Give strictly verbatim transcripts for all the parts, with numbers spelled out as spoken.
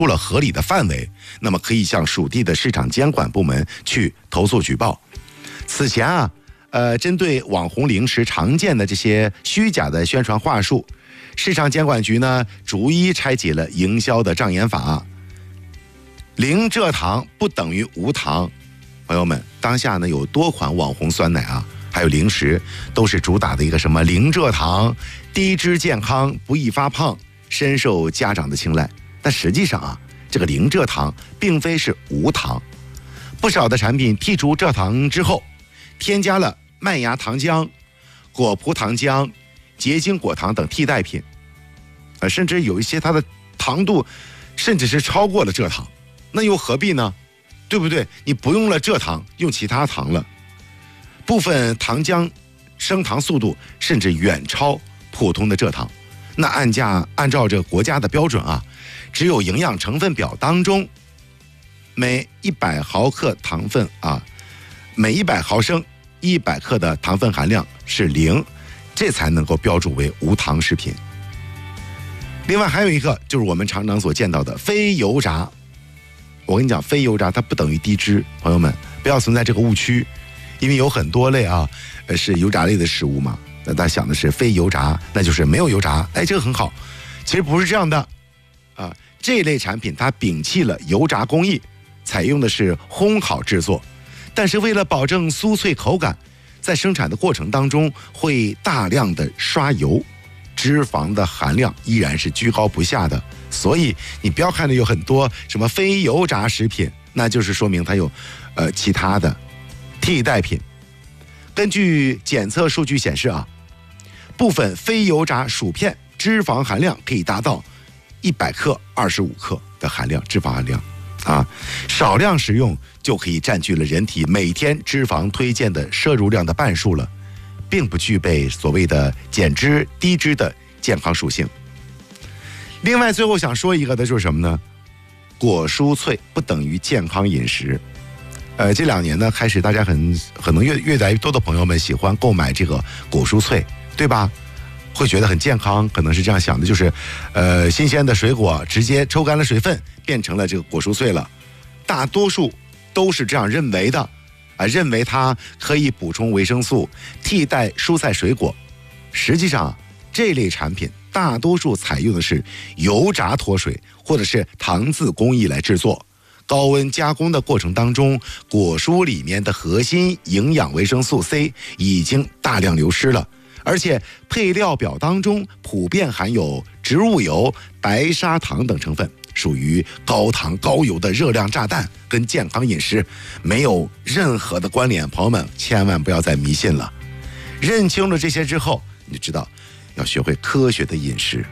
出了合理的范围，那么可以向属地的市场监管部门去投诉举报。此前啊，呃，针对网红零食常见的这些虚假的宣传话术，市场监管局呢逐一拆解了营销的障眼法。零蔗糖不等于无糖，朋友们，当下呢有多款网红酸奶啊，还有零食，都是主打的一个什么零蔗糖、低脂健康、不易发胖，深受家长的青睐。但实际上啊，这个零蔗糖并非是无糖，不少的产品剔除蔗糖之后，添加了麦芽糖浆、果葡糖浆、结晶果糖等替代品，呃，甚至有一些它的糖度甚至是超过了蔗糖，那又何必呢？对不对？你不用了蔗糖，用其他糖了。部分糖浆升糖速度甚至远超普通的蔗糖。那按价按照这个国家的标准啊，只有营养成分表当中每一百毫克糖分啊，每一百毫升一百克的糖分含量是零，这才能够标注为无糖食品。另外还有一个就是我们常常所见到的非油炸。我跟你讲，非油炸它不等于低脂，朋友们不要存在这个误区，因为有很多类啊，呃是油炸类的食物嘛。那大家想的是非油炸，那就是没有油炸，哎，这个很好。其实不是这样的，啊，这类产品它摒弃了油炸工艺，采用的是烘烤制作，但是为了保证酥脆口感，在生产的过程当中会大量的刷油，脂肪的含量依然是居高不下的。所以你不要看着有很多什么非油炸食品，那就是说明它有呃其他的替代品。根据检测数据显示啊，部分非油炸薯片脂肪含量可以达到一百克二十五克的含量，脂肪含量啊，少量食用就可以占据了人体每天脂肪推荐的摄入量的半数了，并不具备所谓的减脂低脂的健康属性。另外最后想说一个的就是什么呢？果蔬脆不等于健康饮食。呃，这两年呢，开始大家很可能越越来越多的朋友们喜欢购买这个果蔬脆，对吧？会觉得很健康，可能是这样想的，就是呃新鲜的水果直接抽干了水分，变成了这个果蔬脆了。大多数都是这样认为的，啊、呃，认为它可以补充维生素，替代蔬菜水果。实际上，这类产品大多数采用的是油炸脱水或者是糖渍工艺来制作。高温加工的过程当中，果蔬里面的核心营养维生素 C 已经大量流失了，而且配料表当中普遍含有植物油、白砂糖等成分，属于高糖高油的热量炸弹，跟健康饮食没有任何的关联。朋友们千万不要再迷信了，认清了这些之后，你就知道要学会科学的饮食。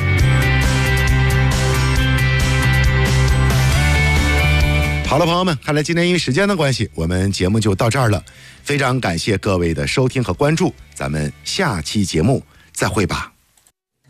好了，朋友们，看来今天因为时间的关系，我们节目就到这儿了。非常感谢各位的收听和关注，咱们下期节目再会吧。